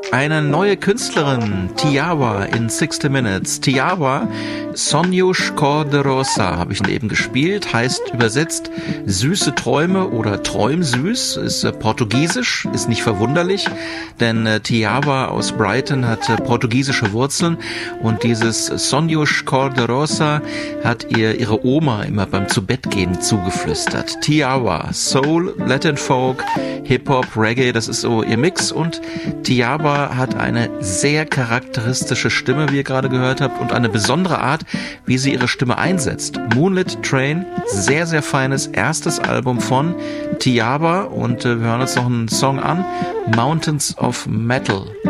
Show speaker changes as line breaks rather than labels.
Eine neue Künstlerin, Tiawa in 60 Minutes. Tiawa, Sonhos Cor-de-Rosa, habe ich eben gespielt, heißt übersetzt süße Träume oder träumsüß, ist portugiesisch, ist nicht verwunderlich, denn Tiawa aus Brighton hat portugiesische Wurzeln und dieses Sonhos Cor-de-Rosa hat ihre Oma immer beim Zubettgehen zugeflüstert. Tiawa, Soul, Latin Folk, Hip-Hop, Reggae, das ist so ihr Mix und Tiawa hat eine sehr charakteristische Stimme, wie ihr gerade gehört habt, und eine besondere Art, wie sie ihre Stimme einsetzt. Moonlit Train, sehr, sehr feines erstes Album von Tiawa und wir hören uns noch einen Song an, Mountains of Metal.